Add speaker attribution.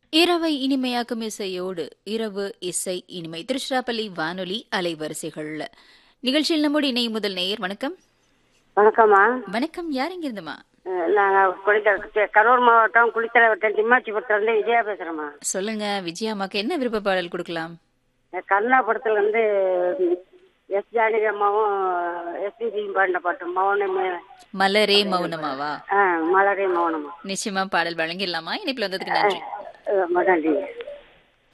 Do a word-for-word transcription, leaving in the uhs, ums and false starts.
Speaker 1: இரவை இனிமையாக்கும் இசையோடு இரவு இசை இனிமை திருச்சிராப்பள்ளி வானொலி அலைவரிசைகள்ல நிகழ்ச்சியில் நம்முடைய இணைய முதல் நேயர். வணக்கம்.
Speaker 2: வணக்கம்மா.
Speaker 1: வணக்கம். யார் இங்கிருந்துமா?
Speaker 2: நாங்கள் குளித்தலை, கரூர் மாவட்டம் குளித்தலை வட்டம் திம்மாச்சிபுரத்துலேருந்து விஜயா பேசுகிறேம்மா.
Speaker 1: சொல்லுங்க விஜயாமாக்கு என்ன விருப்ப பாடல் கொடுக்கலாம்?
Speaker 2: கருணா படத்துல வந்து எஸ் ஜானகி அம்மாவும் எஸ்பிசியும் பாடின பாட்டு மௌனமே
Speaker 1: மலரே மௌனமாவா?
Speaker 2: ஆ மலரே மௌனமா.
Speaker 1: நிச்சயமா பாடல் வழங்கிடலாமா? இணைப்பில் வந்ததுக்கு நன்றி.
Speaker 2: நன்றி.